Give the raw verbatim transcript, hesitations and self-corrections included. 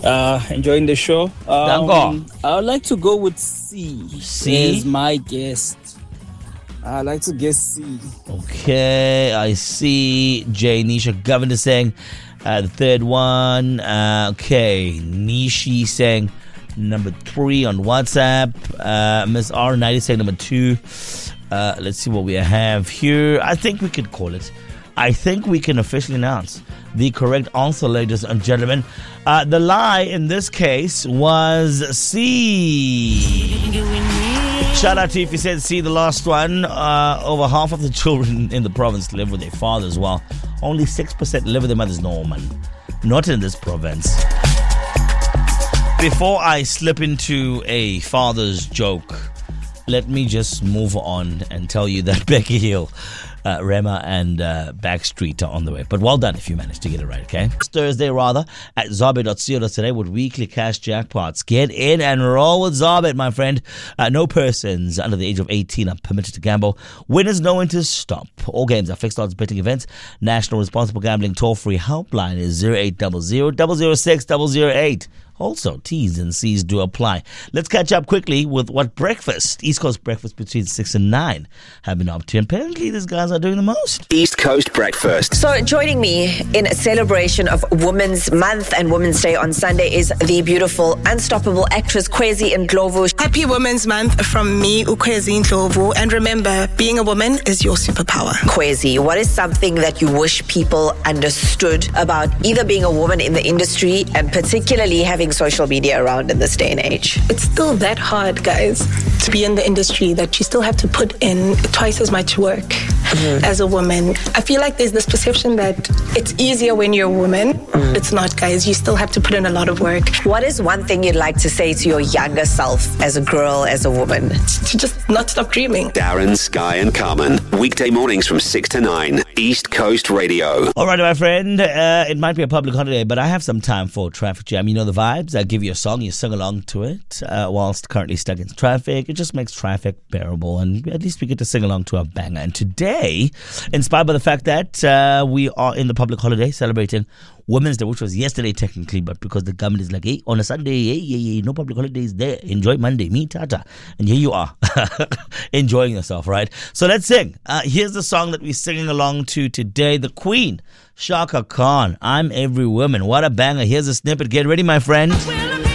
Uh, enjoying the show. Um, I would like to go with C. C? As my guest. I like to guess C. Okay, I see J. Nisha Governor saying uh, the third one. Uh, okay, Nishi saying number three on WhatsApp. Uh, Miss R ninety saying number two. Uh, let's see what we have here. I think we could call it. I think we can officially announce the correct answer, ladies and gentlemen. Uh, the lie in this case was C. Shout out to you if you said C, the last one. Uh, over half of the children in the province live with their fathers, while only six percent live with their mothers. No, man. Not in this province. Before I slip into a father's joke, let me just move on and tell you that Becky Hill, uh, Rema and uh, Backstreet are on the way. But well done if you managed to get it right, okay? It's Thursday, rather, at Zabit dot co dot za with weekly cash jackpots. Get in and roll with Zabit, my friend. Uh, no persons under the age of eighteen are permitted to gamble. Winners know when to stop. All games are fixed odds betting events. National Responsible Gambling toll-free helpline is zero eight zero zero, zero zero six, zero zero eight. Also, T's and C's do apply. Let's catch up quickly with what breakfast, East Coast breakfast between six and nine, have been up to. Apparently, these guys are doing the most. East Coast breakfast. So, joining me in a celebration of Women's Month and Women's Day on Sunday is the beautiful, unstoppable actress Kwezi Ndlovu. Happy Women's Month from me, Ukwezi Ndlovu. And remember, being a woman is your superpower. Kwezi, what is something that you wish people understood about either being a woman in the industry and particularly having social media around in this day and age? It's still that hard, guys, to be in the industry that you still have to put in twice as much work mm-hmm. as a woman. I feel like there's this perception that it's easier when you're a woman. Mm. It's not, guys. You still have to put in a lot of work. What is one thing you'd like to say to your younger self as a girl, as a woman? To just not stop dreaming. Darren, Sky and Carmen. Weekday mornings from six to nine. East Coast Radio. All right, my friend. Uh, it might be a public holiday, but I have some time for traffic jam. You know the vibe. I give you a song, you sing along to it uh, whilst currently stuck in traffic. It just makes traffic bearable, and at least we get to sing along to a banger. And today, inspired by the fact that uh, we are in the public holiday celebrating Women's Day, which was yesterday technically, but because the government is like, hey, on a Sunday, hey, hey, hey, no public holidays there. Enjoy Monday, me, tata. And here you are, enjoying yourself, right? So let's sing. Uh, here's the song that we're singing along to today, the Queen, Shaka Khan, I'm Every Woman. What a banger. Here's a snippet. Get ready, my friend.